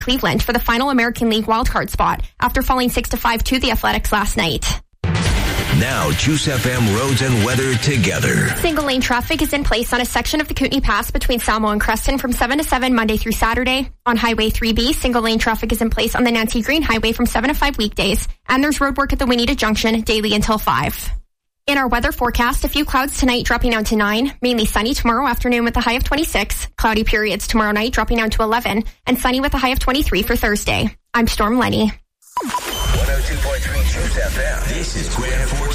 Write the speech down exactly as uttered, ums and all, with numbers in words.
Cleveland for the final American League wildcard spot after falling six to five to the Athletics last night. Now, Juice F M roads and weather together. Single lane traffic is in place on a section of the Kootenay Pass between Salmo and Creston from seven to seven Monday through Saturday. On Highway three B, single lane traffic is in place on the Nancy Green Highway from seven to five weekdays. And there's road work at the Wineta Junction daily until five. In our weather forecast, a few clouds tonight dropping down to nine. Mainly sunny tomorrow afternoon with a high of twenty-six. Cloudy periods tomorrow night dropping down to eleven. And sunny with a high of twenty-three for Thursday. I'm Storm Lenny. one oh two point three Juice F M. This is Grand Forks.